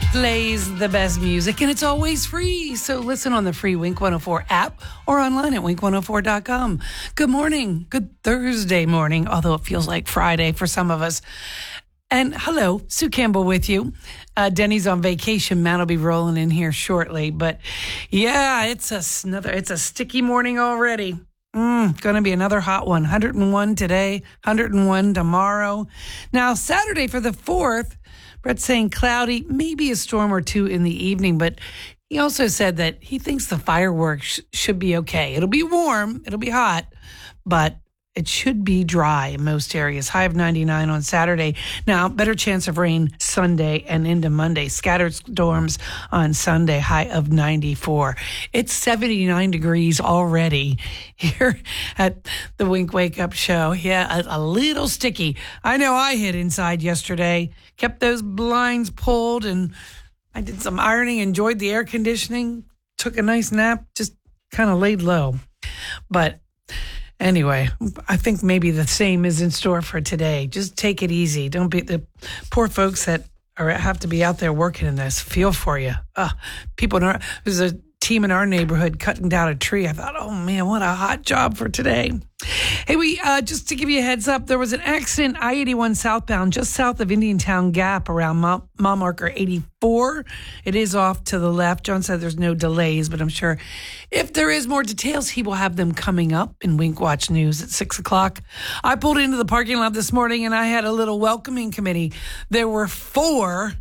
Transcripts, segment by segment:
plays the best music, and it's always free. So listen on the free Wink 104 app or online at wink104.com. Good morning. Good Thursday morning, although it feels like Friday for some of us. And hello, Sue Campbell with you. Denny's on vacation. Matt will be rolling in here shortly. But yeah, it's a sticky morning already. Going to be another hot one. 101 today, 101 tomorrow. Now, Saturday for the 4th, Brett's saying cloudy, maybe a storm or two in the evening, but he also said that he thinks the fireworks should be okay. It'll be warm, it'll be hot, but it should be dry in most areas. High of 99 on Saturday. Now, better chance of rain Sunday and into Monday. Scattered storms on Sunday, high of 94. It's 79 degrees already here at the Wink Wake Up Show. Yeah, a little sticky. I know I hid inside yesterday, kept those blinds pulled, and I did some ironing, enjoyed the air conditioning, took a nice nap, just kind of laid low. But anyway, I think maybe the same is in store for today. Just take it easy. Don't be the poor folks that have to be out there working in this. Feel for you. There's a team in our neighborhood cutting down a tree. I thought, oh man, what a hot job for today. Hey, we just to give you a heads up, there was an accident I-81 southbound just south of Indiantown Gap around mile marker 84. It is off to the left. John said there's no delays, but I'm sure if there is more details, he will have them coming up in Wink Watch News at 6 o'clock. I pulled into the parking lot this morning and I had a little welcoming committee. There were four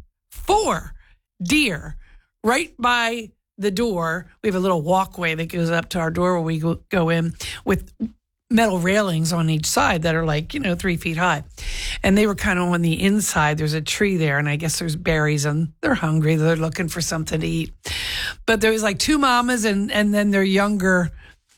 deer right by the door. We have a little walkway that goes up to our door where we go in with metal railings on each side that are 3 feet high. And they were kind of on the inside. There's a tree there, and I guess there's berries, and they're hungry. They're looking for something to eat. But there was two mamas and then their younger,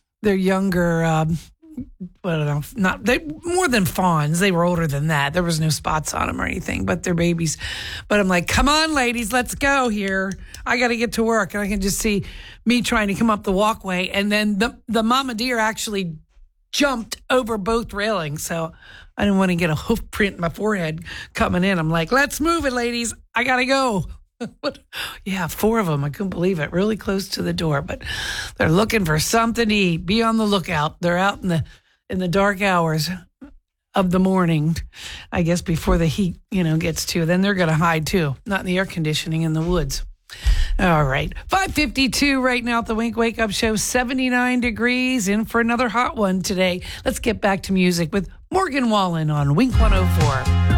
I don't know, they more than fawns. They were older than that. There was no spots on them or anything, but they're babies. But I'm like, come on, ladies, let's go here. I got to get to work. And I can just see me trying to come up the walkway. And then the mama deer actually jumped over both railings. So I didn't want to get a hoof print in my forehead coming in. I'm like, let's move it, ladies. I got to go. Yeah, 4 of them. I couldn't believe it. Really close to the door, but they're looking for something to eat. Be on the lookout. They're out in the dark hours of the morning, I guess, before the heat, gets to. Then they're going to hide too. Not in the air conditioning in the woods. All right. 5:52 right now at the Wink Wake Up Show. 79 degrees. In for another hot one today. Let's get back to music with Morgan Wallen on Wink 104.